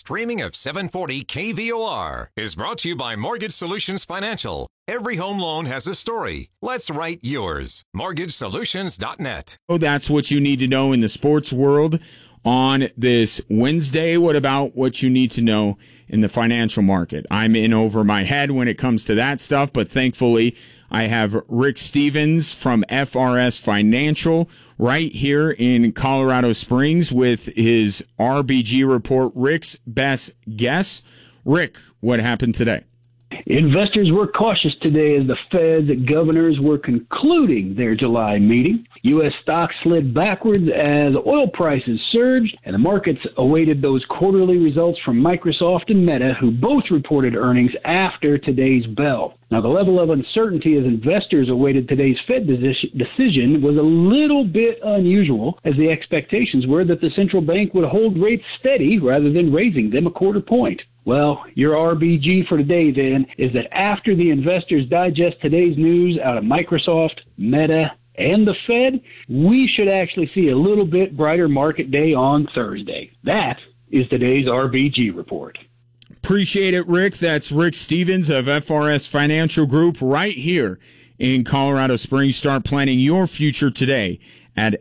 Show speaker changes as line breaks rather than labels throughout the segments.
streaming of 740 KVOR is brought to you by Mortgage Solutions Financial. Every home loan has a story. Let's write yours. MortgageSolutions.net.
Oh, that's what you need to know in the sports world on this Wednesday. What about what you need to know in the financial market? I'm in over my head when it comes to that stuff, but thankfully I have Rick Stevens from FRS Financial right here in Colorado Springs with his RBG report, Rick's Best Guess. Rick, what happened today?
Investors were cautious today as the Fed governors were concluding their July meeting. U.S. stocks slid backwards as oil prices surged, and the markets awaited those quarterly results from Microsoft and Meta, who both reported earnings after today's bell. Now, the level of uncertainty as investors awaited today's Fed decision was a little bit unusual, as the expectations were that the central bank would hold rates steady rather than raising them a quarter point. Well, your RBG for today, then, is that after the investors digest today's news out of Microsoft, Meta, and the Fed, we should actually see a little bit brighter market day on Thursday. That is today's RBG report.
Appreciate it, Rick. That's Rick Stevens of FRS Financial Group right here in Colorado Springs. Start planning your future today at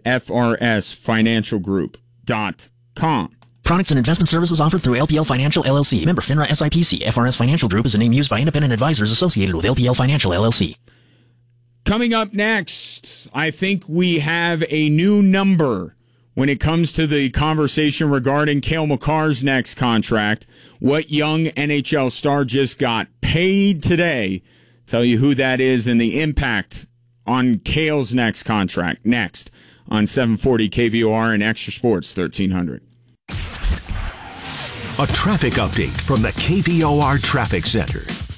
FRSFinancialGroup.com.
Products and investment services offered through LPL Financial, LLC. Member FINRA SIPC. FRS Financial Group is a name used by independent advisors associated with LPL Financial, LLC.
Coming up next, I think we have a new number when it comes to the conversation regarding Cale Makar's next contract. What young NHL star just got paid today? Tell you who that is and the impact on Cale's next contract. Next on 740 KVOR and Extra Sports 1300.
A traffic update from the KVOR Traffic Center.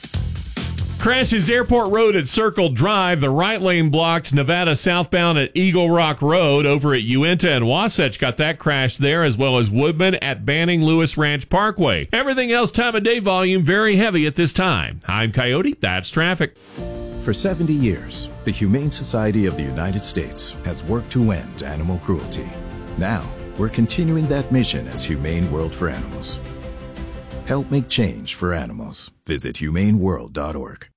Crashes Airport Road at Circle Drive. The right lane blocked Nevada southbound at Eagle Rock Road. Over at Uinta and Wasatch got that crash there, as well as Woodman at Banning Lewis Ranch Parkway. Everything else time of day volume very heavy at this time. I'm Coyote. That's traffic.
For 70 years, the Humane Society of the United States has worked to end animal cruelty. Now, we're continuing that mission as Humane World for Animals. Help make change for animals. Visit humaneworld.org.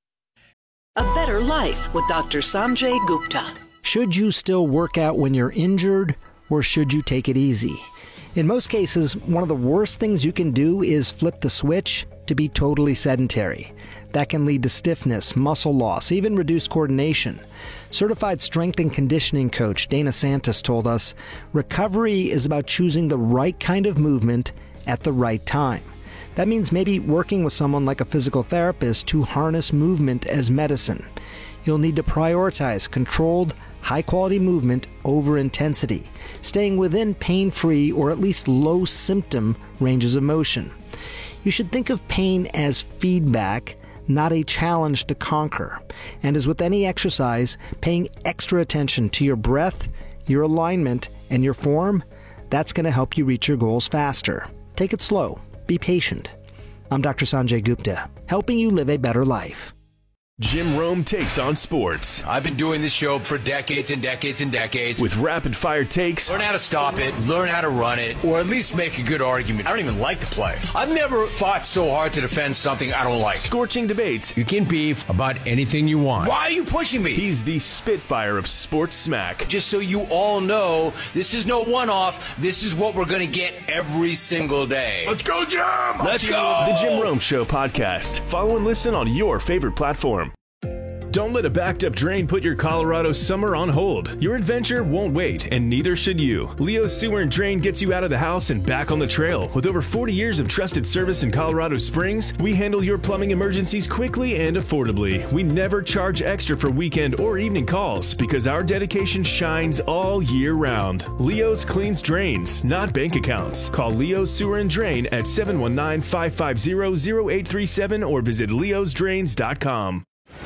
A better life with Dr. Sanjay Gupta.
Should you still work out when you're injured, or should you take it easy? In most cases, one of the worst things you can do is flip the switch to be totally sedentary. That can lead to stiffness, muscle loss, even reduced coordination. Certified strength and conditioning coach Dana Santos told us, recovery is about choosing the right kind of movement at the right time. That means maybe working with someone like a physical therapist to harness movement as medicine. You'll need to prioritize controlled, high-quality movement over intensity, staying within pain-free or at least low-symptom ranges of motion. You should think of pain as feedback, not a challenge to conquer. And as with any exercise, paying extra attention to your breath, your alignment, and your form, that's going to help you reach your goals faster. Take it slow. Be patient. I'm Dr. Sanjay Gupta, helping you live a better life.
Jim Rome takes on sports.
I've been doing this show for decades and decades and decades.
With rapid-fire takes.
Learn how to stop it, learn how to run it, or at least make a good argument. I don't even like to play. I've never fought so hard to defend something I don't like.
Scorching debates.
You can beef about anything you want. Why are you pushing me?
He's the Spitfire of sports smack.
Just so you all know, this is no one-off. This is what we're going to get every single day.
Let's go, Jim!
Let's go!
The Jim Rome Show podcast. Follow and listen on your favorite platform. Don't let a backed-up drain put your Colorado summer on hold. Your adventure won't wait, and neither should you. Leo's Sewer and Drain gets you out of the house and back on the trail. With over 40 years of trusted service in Colorado Springs, we handle your plumbing emergencies quickly and affordably. We never charge extra for weekend or evening calls because our dedication shines all year round. Leo's cleans drains, not bank accounts. Call Leo's Sewer and Drain at 719-550-0837 or visit leosdrains.com.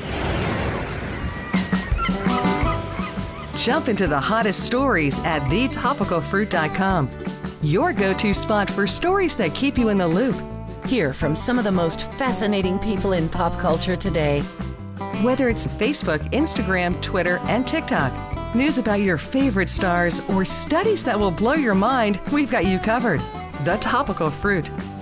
Jump into the hottest stories at thetopicalfruit.com. Your go-to spot for stories that keep you in the loop.
Hear from some of the most fascinating people in pop culture today.
Whether it's Facebook, Instagram, Twitter, and TikTok, news about your favorite stars, or studies that will blow your mind, we've got you covered. The Topical Fruit.